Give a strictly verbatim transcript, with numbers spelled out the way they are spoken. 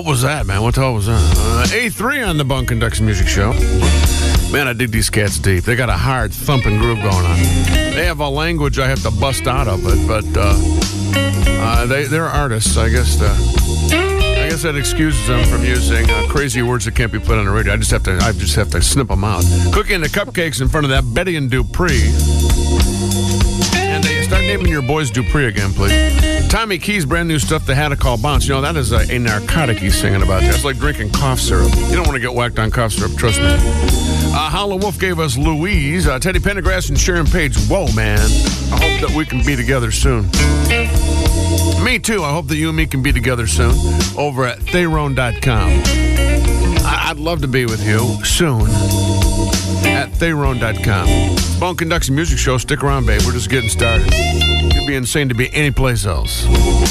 was that, man? What the hell was that? Uh, A three on the Bone Conduction Music Show. Man, I dig these cats deep. They got a hard thumping groove going on. They have a language I have to bust out of it, but uh, uh, they, they're artists. I guess uh, I guess that excuses them from using uh, crazy words that can't be put on the radio. I just have to I just have to snip them out. Cooking the cupcakes in front of that Betty and Dupree. And uh, start naming your boys Dupree again, please. Tommy Key's brand new stuff, The Had to Call Bounce. You know, that is a, a narcotic he's singing about. That's like drinking cough syrup. You don't want to get whacked on cough syrup, trust me. Uh, Howlin' Wolf gave us Louise. Uh, Teddy Pendergrass and Sharon Page. Whoa, man. I hope that we can be together soon. Me too. I hope that you and me can be together soon over at Theron dot com. I- I'd love to be with you soon at Theron dot com. Bone Conduction Music Show. Stick around, babe. We're just getting started. It'd be insane to be anyplace else.